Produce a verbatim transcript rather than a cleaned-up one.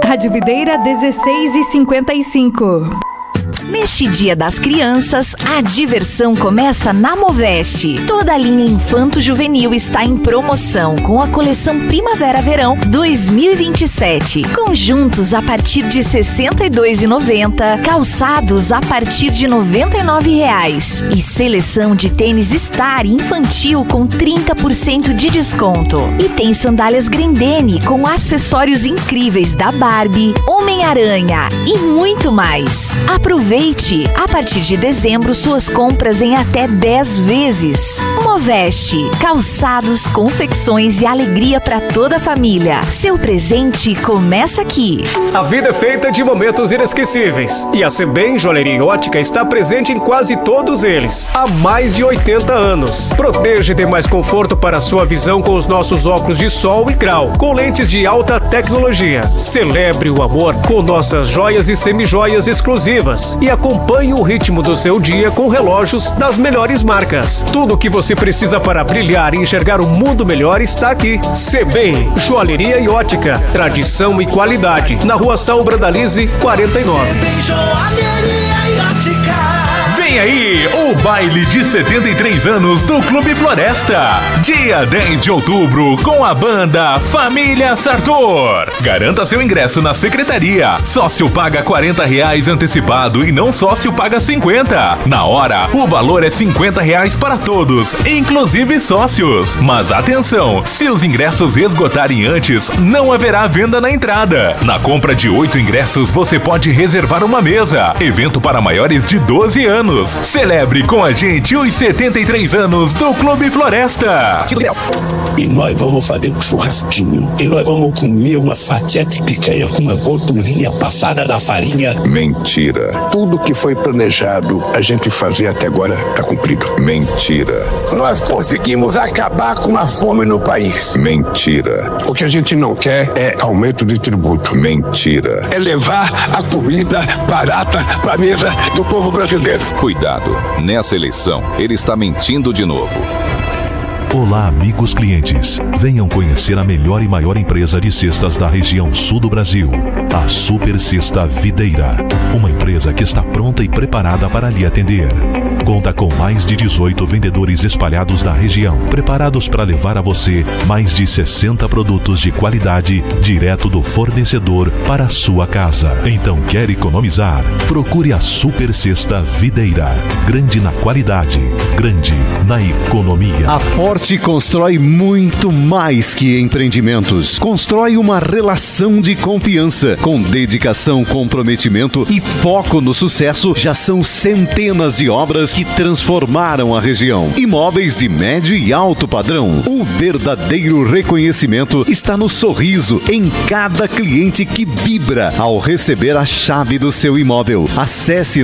Rádio Videira dezesseis e cinquenta e cinco. Neste Dia das Crianças, a diversão começa na Moveste. Toda a linha infanto-juvenil está em promoção com a coleção Primavera-Verão dois mil e vinte e sete. Conjuntos a partir de sessenta e dois reais e noventa centavos, calçados a partir de noventa e nove reais e seleção de tênis Star infantil com trinta por cento de desconto. E tem sandálias Grendene com acessórios incríveis da Barbie, Homem-Aranha e muito mais. Aproveite! A partir de dezembro, suas compras em até dez vezes. Moveste, calçados, confecções e alegria para toda a família. Seu presente começa aqui. A vida é feita de momentos inesquecíveis e a Sebem Joalheria e Ótica está presente em quase todos eles há mais de oitenta anos. Proteja e dê mais conforto para a sua visão com os nossos óculos de sol e grau, com lentes de alta tecnologia. Celebre o amor com nossas joias e semijoias exclusivas e acompanhe o ritmo do seu dia com relógios das melhores marcas. Tudo o que você precisa para brilhar e enxergar o mundo melhor está aqui. Sebem Joalheria e Ótica, tradição e qualidade. Na Rua São Brandalize, quarenta e nove. Sebem Joalheria e Ótica. Vem aí o baile de setenta e três anos do Clube Floresta. Dia dez de outubro com a banda Família Sartor. Garanta seu ingresso na secretaria. Sócio paga quarenta reais antecipado e não sócio paga cinquenta. Na hora, o valor é cinquenta reais para todos, inclusive sócios. Mas atenção, se os ingressos esgotarem antes, não haverá venda na entrada. Na compra de oito ingressos, você pode reservar uma mesa. Evento para maiores de doze anos. Celebre com a gente os setenta e três anos do Clube Floresta. E nós vamos fazer um churrasquinho. E nós vamos comer uma fatia de picanha com uma gordurinha passada da farinha. Mentira. Tudo que foi planejado a gente fazer até agora está cumprido. Mentira. Nós conseguimos acabar com a fome no país. Mentira. O que a gente não quer é aumento de tributo. Mentira. É levar a comida barata para a mesa do povo brasileiro. Cuidado, nessa eleição ele está mentindo de novo. Olá, amigos clientes. Venham conhecer a melhor e maior empresa de cestas da região sul do Brasil, a Super Cesta Videira. Uma empresa que está pronta e preparada para lhe atender. Conta com mais de dezoito vendedores espalhados na região, preparados para levar a você mais de sessenta produtos de qualidade direto do fornecedor para a sua casa. Então, quer economizar? Procure a Super Cesta Videira. Grande na qualidade, grande na economia. A Forte constrói muito mais que empreendimentos. Constrói uma relação de confiança. Com dedicação, comprometimento e foco no sucesso, já são centenas de obras que transformaram a região. Imóveis de médio e alto padrão. O verdadeiro reconhecimento está no sorriso em cada cliente que vibra ao receber a chave do seu imóvel. Acesse